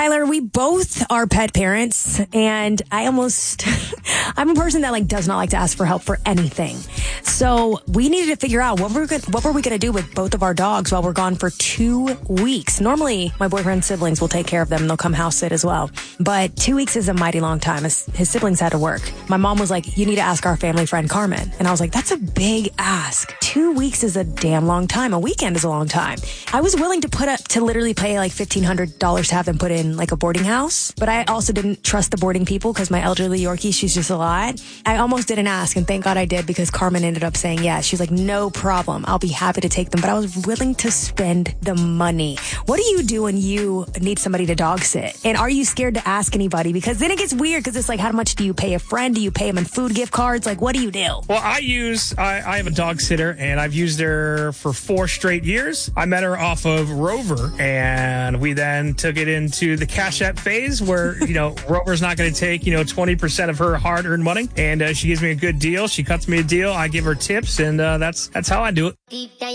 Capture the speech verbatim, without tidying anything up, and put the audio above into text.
Tyler, we both are pet parents, and I almost, I'm a person that like does not like to ask for help for anything. So we needed to figure out what we're good, what were we going to do with both of our dogs while we're gone for two weeks. Normally, my boyfriend's siblings will take care of them and they'll come house sit as well. But two weeks is a mighty long time. His, his siblings had to work. My mom was like, you need to ask our family friend Carmen. And I was like, that's a big ask. Two weeks is a damn long time. A weekend is a long time. I was willing to put up to literally pay like fifteen hundred dollars to have them put in like a boarding house. But I also didn't trust the boarding people because my elderly Yorkie, she's just a lot. I almost didn't ask, and thank God I did because Carmen ended up saying yes. She's like, no problem. I'll be happy to take them. But I was willing to spend the money. What do you do when you need somebody to dog sit? And are you scared to ask anybody? Because then it gets weird because it's like, how much do you pay a friend? Do you pay them in food gift cards? Like, what do you do? Well, I use, I, I have a dog sitter, and I've used her for four straight years. I met her off of Rover, and we then took it into the Cash App phase where, you know, Rover's not going to take, you know, twenty percent of her hard-earned money, and uh, she gives me a good deal. She cuts me a deal. I give her tips, and uh, that's that's how I do it.